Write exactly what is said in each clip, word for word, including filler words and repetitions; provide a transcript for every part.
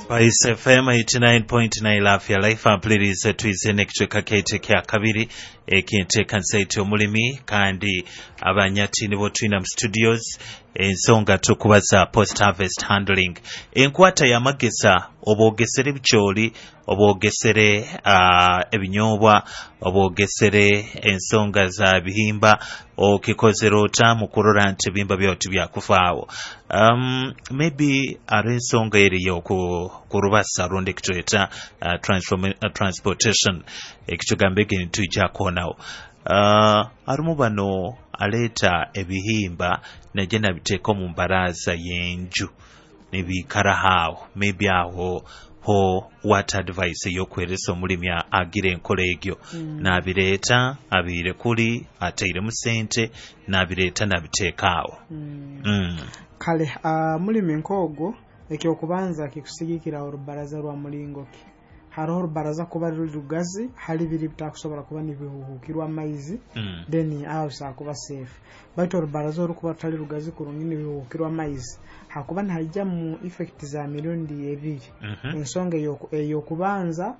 Spice F M eighty-nine point nine Lafia Life ampuliriza tuizene ekicweka kete kya kabiri ekinteeka nsaiti omulimi kandi abanyati nibo tulina mu studios ensonga tukubaza post harvest handling enkwata y'amagesa obwogesere bikyoli obwogesere uh, ebinyobwa obwogesere ensonga za bihimba okikozera ota mu kurora nti ebihimba byoti byakufaawo um, maybe ari ensonga eriyo ku, ku rubasa rundi ekitweta uh, transform, uh, transportation ekitugamba egeni tujja kwonawo uh, arimu bano aleeta ebihimba najja nabiteeka mu mbaraza y'enju nebikara haawo maybe awo ho what advice ey'okweresa omulimi agira enkola egyo mm. n'abireeta abiire kuli ateiremu ssente n'abireeta nabiteeka awo mm. mm. kale uh, mulimi nk'ogwo ekyokubanza kikusigikira olubaraza lwa mulingo ki hariho olubaraza kuba luli lugazi hali biri bitakusobola kuba nibihuhukirwa amaizi mm. then aho sakuba safe baitu olubaraza olukuba tali lugazi kurungi nibihuhukirwa amaizi hakuba nihajja mu effect za milioni ebiri mm-hmm. ensonga eyokubanza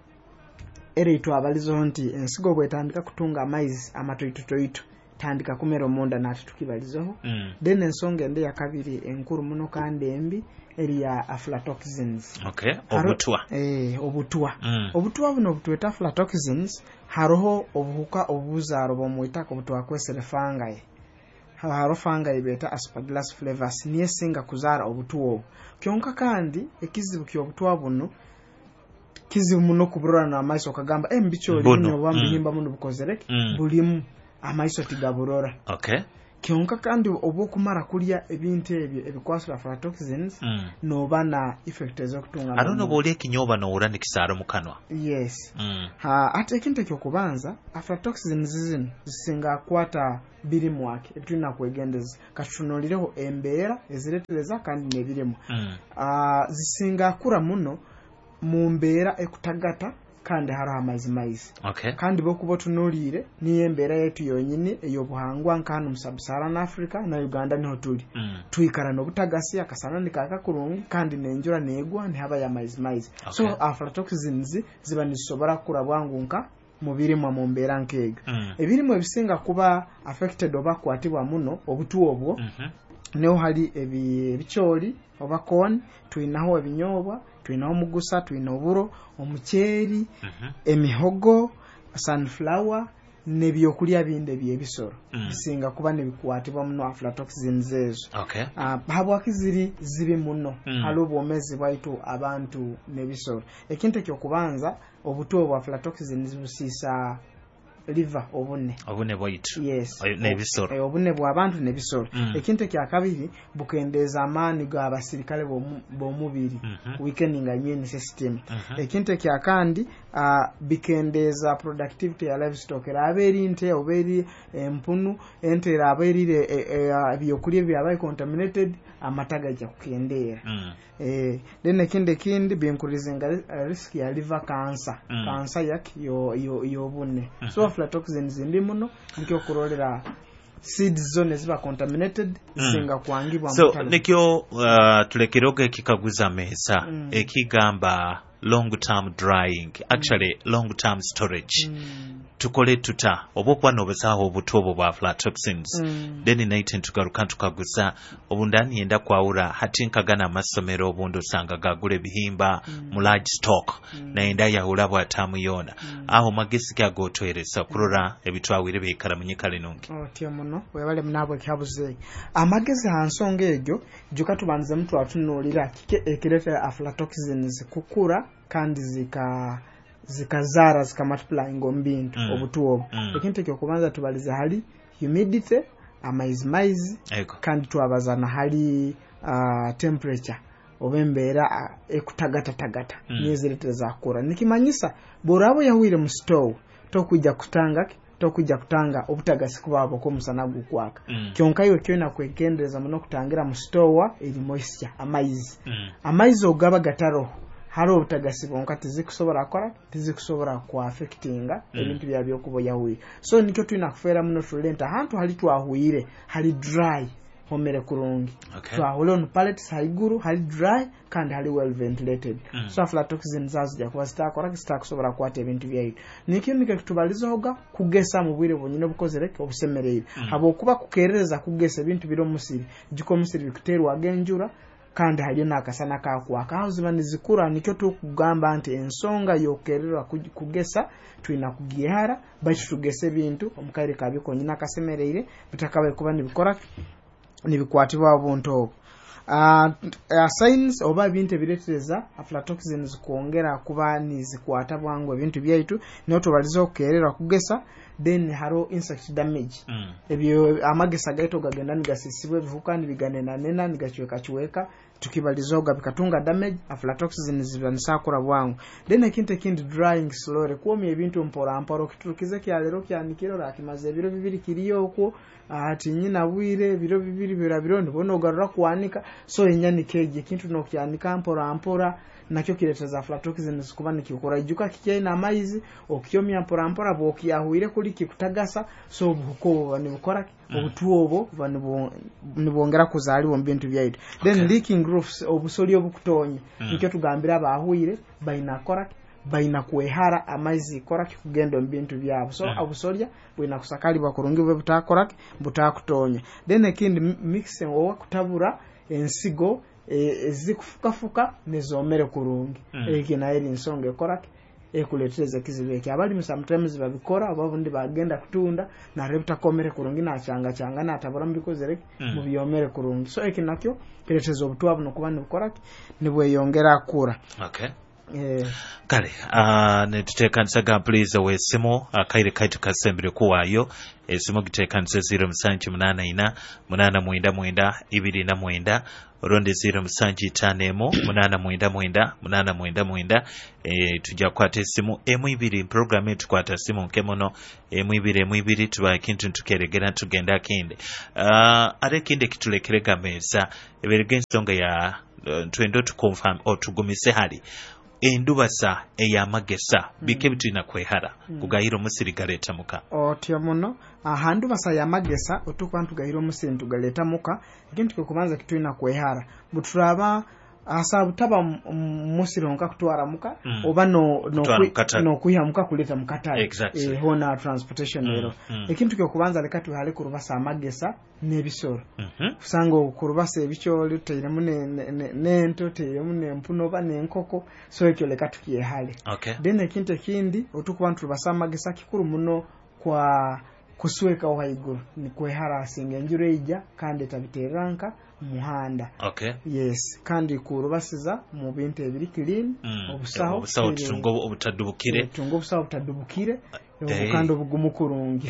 ereitu abalizo nti ensigo bwetandika kutunga amaizi amatoitotoito tandika kumera omonda nati tukibalizoho mm. then ensonga ende ya kabiri enkuru muno kandi embi eri ya aflatoxins okay obutwa eh obutwa mm. obutwa buno butweta aflatoxins haroho obuhuka obuzaro bomwita obutwa kwesere fungi haro fungi beta aspergillus flavus niye singa kuzara obutwa kyonka kandi ekizibu kyobutwa buno kizibu muno kuburana na amaiso kagamba embicho lino bambihimba mm. muno bukozereke mm. bulimu amaiso tigaburora okay kyonka kandi obokumara kulya ebintu ebyo ebikwasula aflatoxins mm. noba na effect ezokutunga arono bole kinyoba no urani kisaro mukanwa yes mm. ha ate kintu kyokubanza aflatoxins zino zisinga kwata birimu wake ebituna kwegendeza kashunolireho embeera eziretereza kandi nebirimo mm. ah zisinga kura muno mu mbeera ekutagata kandi hari amaizi maizi okay kandi bokuba tunulire niye mbera yetu yonyine eyobuhangwa nkano mu Sub-Saharan Africa na Uganda niho tuli mm. twikara no butagasi akasana nikaka kurungi kandi nenjura negwa ni haba ya maizi maizi okay. So aflatoxins ziba nisobora kurabwangunka mubiri mwa mumbera nkega mm. ebirimo ebisinga kuba affected oba kwatibwa muno obutu obwo mm-hmm. Neo hali ebi bicholi oba corn tuinaho ebinyobwa tuinaho mugusa tuinaho buro omucheri mm-hmm. emihogo sunflower nebyokulya binde byebisoro mm. bisinga kuba nebikwatibwa muno aflatoxins ezo okay uh, habwakiziri zibi muno mm. halo bwomezi bwaitu abantu nebisoro ekintu kyokubanza obuto bwa aflatoxins busisa liver obune obune bwaitu yes nebisoro e, obune bwa abantu nebisoro mm. ekintu kya kabiri bukendeza amani ga abasirikale bomubiri mm-hmm. weakening immune system mm-hmm. ekintu kya kandi uh, bikendeza productivity ya livestock raberi nte oberi empunu ente raberi byokulye byabaye contaminated amataga kya kukendera mm. eh then kinde kindi binkurizinga uh, risk ya liver cancer mm. cancer yak yo yo yobune mm-hmm. So aflatoxins ndi muno nkyo kurolera seeds zone ziba contaminated mm. singa kwangibwa so mutalo. nikyo uh, tulekeroga ekikaguza mesa mm. ekigamba long term drying actually mm. long term storage mm. tukole tuta obokwa nobesaho obutobo bwa aflatoxins mm. then night tugaruka tukaguza obundani yenda kwaura hatinkagana amasomero obundo sanga gagule bihimba mm. mu large stock mm. na yenda yahura bwa tamu yona mm. aho magesi kagotweresa kurora ebitwawire bikara munyikale nungi otyo muno webale munabo kyabuze amagezi hansonga egyo juka tubanze mtu atunulira kike ekireta aflatoxins kukura kandi zika zikazara zika multiply ngombintu mm. obutuobo mm. ekintu kyokubanza tubaliza hali humidity amaizi maizi kandi twabazana hali uh, temperature obembera uh, ekutagata tagata mm. nyezirete zakura nikimanyisa borabo yahwire mu store tokujja kutanga tokujja kutanga obutagasi kubabo ko musana gukwaka mm. kyonka yo kyona kwegendeza muno kutangira mu store eri moisture amaizi mm. amaizi ogaba gataro haro obutagasi bonka tizikusobora akora tizikusobora ku affectinga mm. ebintu bya byo kubo yahuye so nikyo twina kufera muno tulenta hantu hali twahuire hali dry homere kurungi okay. twahula ono pallets haiguru hali dry kandi hali well ventilated mm. so aflatoxin zazo jakuba zitakora zitakusobora kwata ebintu byaitu nikindi ketubalizoga kugesa mu bwire bwonyine bukozereke obusemereire mm. habokuba kukerereza kugesa ebintu biro musiri jiko musiri bikuterwa agenjura kandi haliyo nakasana kakwaka aho ziba nizikura nikyo tukugamba nti ensonga yokererwa kugesa twina kugihara baitu tugese ebintu omukaire kabiko nyina kasemereire bitakabaye kuba nibikora nibikwatibwa obuntu obwo uh, uh, signs oba bintu ebiretereza aflatoxins kuongera kuba nizikwata bwangu ebintu byaitu niyo tubaliza okukererwa kugesa then haro insect damage mm. ebyo amagesa gaito gagenda nigasisibwe bivuka nibiganena nena nigachweka chweka tukibalizoga bikatunga damage aflatoxins zibanisakura bwangu then ekinte kindi drying slowly kuomi ebintu mpora mporo kiturukize kyalero kyanikiro rakimaze ebiro bibiri kiriyo ko ati nyina bwire biro bibiri birabiro ndibono garura kwanika so enyani keje kintu no kyanika mpora mpora nakyo kireteza aflatoxins kuba nikikora ijuka kikyaina amaizi okiyomya mpora mpora bokiyahuire kuli kikutagasa so buko ni bukora obutuobo mm. nibongera kuzali wo bintu byaitu okay. Then leaking roofs obusoli obukutonye mm. nikyo tugambira bahuire baina kora baina kuehara amaizi kora kugenda mbintu byabo so mm. abusolya bwina kusakalibwa kurungi bwe butakora butakutonya then ekindi mixing owa kutabura ensigo ezikufukafuka nezomere kurungi mm. ekina eri nsonga ekora ekuletereza kizibeke abali sometimes babikora ababundi bagenda kutunda na rebuta komere kurungi na changa changa na tabura mbikozere mm. mu byomere kurungi so ekinakyo kileteza obutwabu no kuba nibukora nibwe yongera kura okay eh kale ah ne tutekanisa please we simo akaire kaitu kasembere kuwayo esimo gitekanisa zero musanji munana ina munana mwenda mwenda ibiri na mwenda ronde zero musanji tanemo munana mwenda mwenda munana mwenda mwenda e tujja kwata simu emu ibiri program yetu kwata simu nkemono emu ibiri emu ibiri tuba kintu tukeregera tugenda kinde ah are kinde kitulekerega meza eberege nsonga ya uh, twendo to confirm or tugumise hali endubasa eyamagesa bike bituna kwehara mm. kugahiro musiri galeta muka otyo muno ahandu basa yamagesa otukwantu gahiro musiri tugaleta muka ikintu kikubanza kituna kwehara buturaba asabu taba musironka kutwara muka mm. oba no no kwi, no kuyamuka kuleta mukataye exactly. e, hona transportation mm. ero mm. ekintu kikubanza lekatu hali kurubasa amagesa nebisoro mm-hmm. kusango kurubasa ebicho litire mune nento tire mune mpuno ba nenkoko so ekyo lekatu kiye hali okay. Then ekintu kindi otukwantu rubasa amagesa kikuru muno kwa kusweka ohaiguru ni kwehara singenjure ija kandi tabiteranka muhanda okay yes kandi kurubasiza mu bintu ebiri clean mm. obusaho obusaho tungo obutadubukire tungo obusaho obutadubukire obukando bugumu kurungi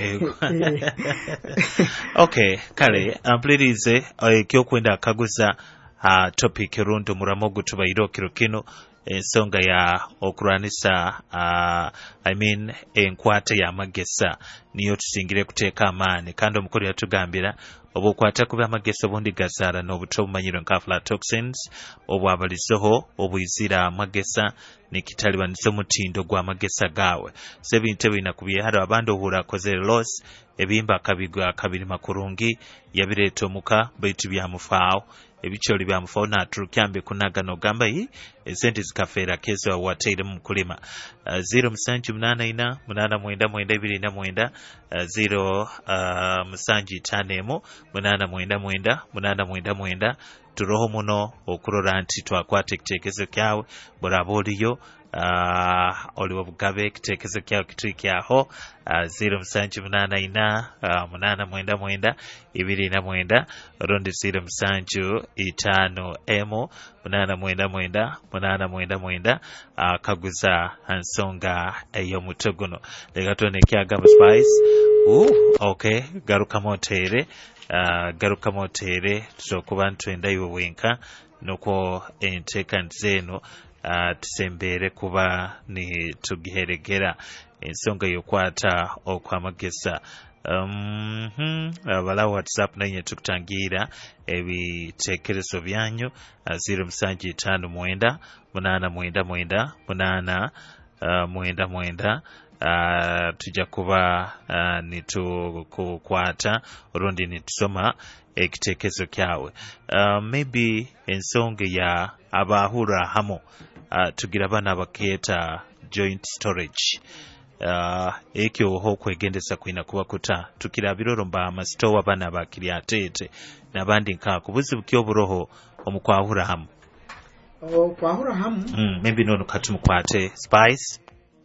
okay kale amplirize ekyo kwenda kaguza uh, topic rundo muramogu tubairo kirokino ensonga ya okuranisa uh, I mean enkwate ya magesa niyo tusingire kuteeka amaani kandi omukuru yatugambira obukwata kuba amagesa obundi gazara n'obutomanyiro nka aflatoxins obwabalizoho obuyizira amagesa nikitalibanisa omutindo gwa magesa gawe sebintu ebina kubyehara abandi ohura koze loss ebimba kabigwa kabiri makurungi yabireeta omuka baitu byamufaawo ebicholi bya mfona trukyambe kunaga no gamba yi esente zikafera kezo wateire mu kulima uh, zero musanji munana ina munana mwenda mwenda ibiri na mwenda uh, zero uh, musanji tanemo munana mwenda mwenda munana mwenda mwenda turoho muno okurora nti twakwate kitekezo kyawe boraboliyo uh, oliwo bugabe kitekezo kyawe kitwikyaho uh, zero musanji munana ina uh, munana mwenda mwenda ibiri na mwenda rondi zero musanju itano emo munana mwenda mwenda munana mwenda mwenda uh, kaguza ansonga eyo mutogono legatone kyagaba spice uh okay garuka motere uh, garuka motere tuzokuba ntwenda iwe wenka nuko enteka nzeno uh, tusembere kuba ni tugiheregera ensonga yokwata okwamagesa um hmm, bala WhatsApp nanye tukutangira ebitekerezo byanyu uh, zero musanji tano mwenda munana mwenda mwenda munana uh, mwenda mwenda uh, tujja kuba uh, nitukukwata olundi nitusoma ekiteekezo kyawe. Uh, maybe ensonga ya abahura hamo uh, tugira bana bakeeta joint storage. Uh, ekyo ho kwegendesa kuina kuba kuta tukirabiroro mba amasitowa bana bakiri atete nabandi nka kubuzibu kyoburoho omukwahura hamu. Oh, kwahura hamu? Mm, maybe nono kati mukwate Spice.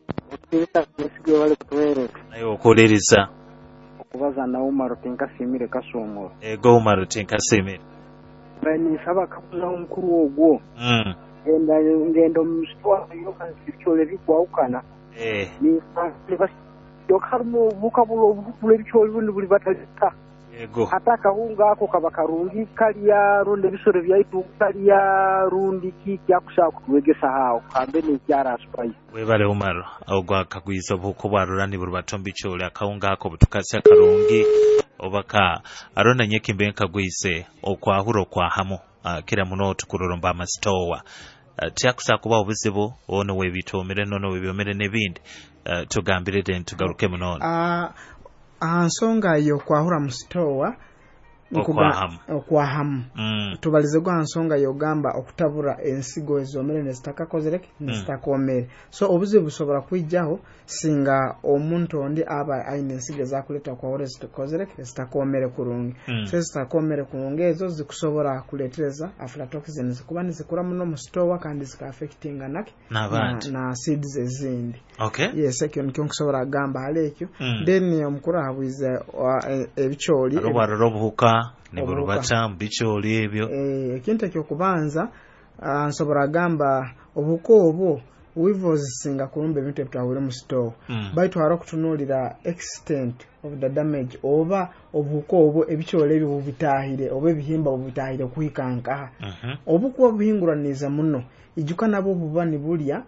Nayo okolereza okubaza na Umaro tenkasimire kasomoro. Ego Umaro tenkasimire. Bani saba kapuza omukuru ogwo. Mm. Enda ngendo mstwa yoka sikyole bikwawukana. Eh. Ni bas yokarmo bukabulo bule bikyole bundi buli batalita. Ego. Ataka hunga ako kabakarungi kaliya ronde bisore byaitu kaliya rundi kiki yakushaka kuwegesa hao kambe ni cyara Spice. Webale Umaro ogwa kagwiza buko barurani burubatombi cyole akahunga ako butukasi akarungi obaka arona nyeki mbenka gwise okwahuro kwa hamo uh, kira muno tukuroromba amastowa uh, tiakusa kuba obuzibu ono webitomere nono webyomere nebindi uh, tugambire den tugaruke muno ah uh, ansonga yo kwahura mu stowa okwahamu okwahamu mm. tubalize gwa nsonga yogamba okutabura ensigo ezomere nezitakakozereke nezitakomere mm. so obuzibu busobora kwijjaho singa omuntu ondi aba aine ensigo zakuleta kwahura ezitakozereke ezitakomere kurungi mm. so ezitakomere kurungi ezo zikusobora kuletereza aflatoxins kuba nizikura muno mu stowa kandi zika affectinga naki na, na seeds ezindi. Okay. Yes, ekyo nikyo nkusobora gamba halekyo mm. then omukuru abuize ebicholi robuhuka niburubacha mbicholi ebyo eh ekintu kyokubanza uh, nsobora gamba obuko obwo wivozisinga kulumba ebintu ebitawule mu store mm. baitu haro kutunulira extent of the damage oba obuko obwo ebicholi ebyo bubitahire oba ebihimba bubitahire kuhikanka uh -huh. obuko obuhinguraniza muno ijuka nabo bubani bulya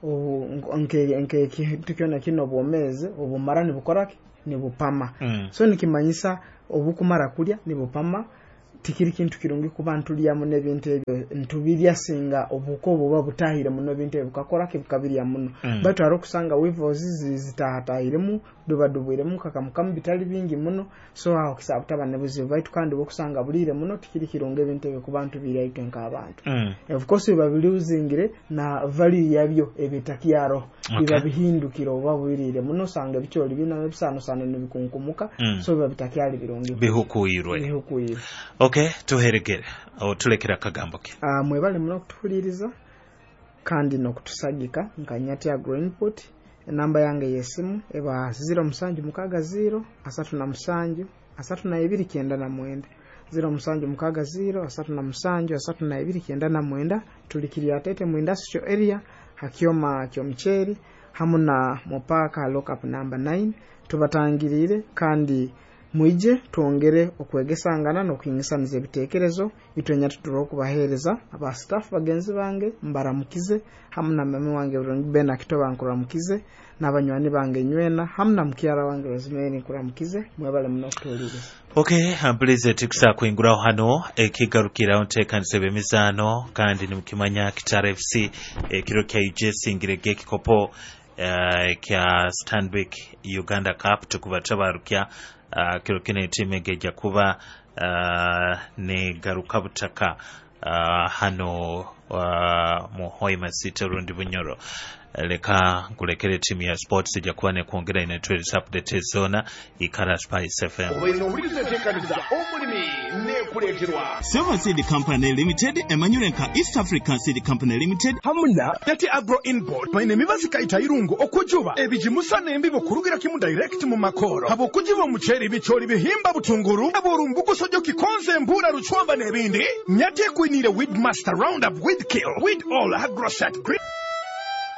nke nke kityona kino bomeze obumara ni bukoraki ni bupama mm. so nikimanyisa obukumara kulya ni bupama tikiri kintu kirungi kubantu lya mu nebintu ebyo ntubirya singa obuko buba butahire mu nebintu ebukakora kibukabirya muno mm. but aro kusanga wivozi zitahatahiremu dubadubwiremu kakamukamu bitali bingi muno so aho kisabuta banebuzi baitu kandi bokusanga bulire muno tikiri kirungi ebintu ebyo kubantu birya itenka abantu mm. of course babiluzingire na value yabyo ebitakiaro biba okay. bihindukiro oba bulire muno sanga bicholi bina ebisano sano nebikunkumuka mm. so biba bitakiali birungi bihukuyirwe bihukuyirwe. Okay, tuheregere o tulekera kagambo ke. Ah, mwebale muno kutuliriza kandi no kutusagika nkanyati ya Greenport. Namba yange yesimu eba zero musanju mukaga zero asatu na musanju asatu na ibiri kenda na mwenda zero musanju mukaga zero asatu na musanju asatu na ibiri kenda na mwenda tulikiri atete mu industrial area hakioma kyomcheri hamuna mopaka lock up number nine tubatangirire kandi mwije tuongere okwegesangana no kwingisaniza ebitekerezo itonya tuturo kubahereza aba staff bagenzi bange mbaramukize hamuna meme wange urongi bena kitoba nkuramukize n'abanywani bange nywena hamuna mkiara wange Rosemary nkuramukize mwebale muno kutoliriza. Okay, I'm pleased to kwingura hano ekigarukira ontekanise bemizano kandi nimukimanya Kitara F C ekiro kya U J C ngirege kikopo uh, kya Stanbic Uganda Cup tukubatabarukya Uh, kiro kine time geja kuba uh, ne garuka butaka uh, hano uh, mu Hoima City rundi Bunyoro leka kulekere timu ya sports ija kuba ne kuongera ina trade update zona ikara Spice F M. Silver Seed Company Limited, Emmanuelenka East African Seed Company Limited, hamuna yati agro import maine mibazi kaita irungu okujuba ebijimusa nembi bokurugira kimu direct mu makoro habo kujiba mucheri bichori bihimba butunguru aborumbuko sojo kikonze mbura ruchwamba nebindi nyati kwinire weed master roundup weed kill weed all agroset green